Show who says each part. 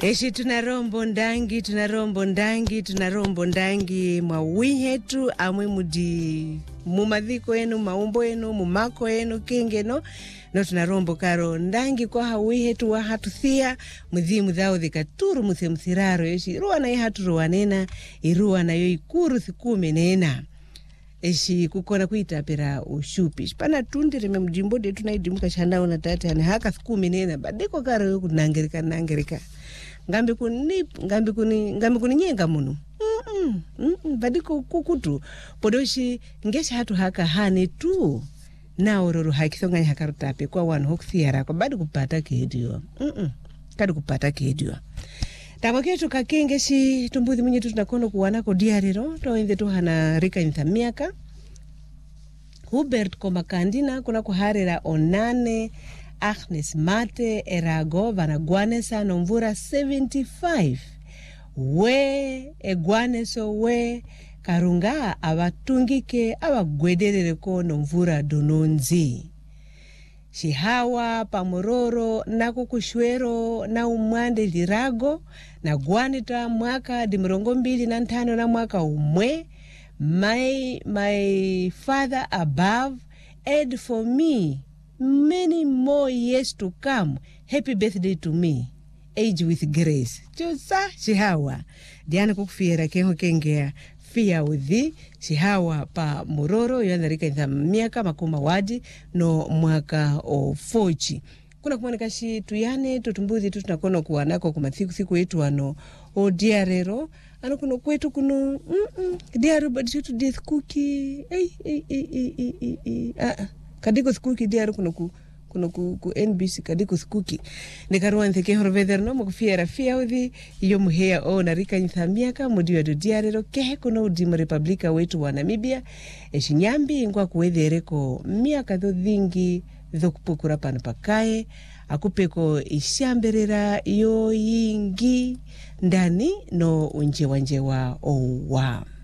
Speaker 1: Eshi tunarombo ndangi mwawihetu amwe mudi mumadhiko enu maumbo enu mumako enu kingeno no tunarombo karo ndangi kwa hawihetu wa hatuthia mudhimu dhao dhikaturu muthiraro eshi ruwa na ihatu ruwa nena iruwa na yoikuru thikume nena eshi kukona kuitapira ushupi shpana tundirime mjimbode tunaidimuka shandao na tati hane haka thikume nena badiko karo yoku nangerika ngambi kuni nyenga munu badiko kukutu podoshi ngeshi hatu haka hane tu na ororo hakisonga hakarutape kwa wanu hokuthiara kwa badi kupata kediwa kadi kupata kediwa tamo ketu kakengeshi tumbuthi mwenye tunakono kuwanako diarero toende tu hana rika miaka Hubert Komakandina kuna kuharira onane Agnes Mate Erago vanagwanesa nomvura 75 we egwaneso we karunga avatungike avagwederereko nomvura dononzi shihawa pamororo na kukushwero na umwande lirago na gwanita mwaka dimirongo mbili na ntano na mwaka umwe my father above aid for me many more years to come. Happy birthday to me. Age with grace. Chosa shihawa. Diana kukufiera kenho kengea. Fia uthi. Shihawa pa mororo. Yuandarika inza miaka makuma wadi. No mwaka o fochi. Kuna kumanikashi tuyane. Tutumbuzi tutunakono kuwanako kumathiku yetu wano. O diarero. Ano kuno kwetu kuno. Diaro badishutu death cookie. Kadiko skuki diaru kuno ku NBC kadiko skuki nekaruanze ke horveder no mkufiera fiaudhi iyo muhea o na rika nthamiaka mudiwa do diarero kehe kuno udimo republika wetu wa Namibia eshinyambi ngwa kuwethereko miaka tho dhingi tho kupukura pano pakae akupeko ishamberera yo yingi ndani no unjewa owa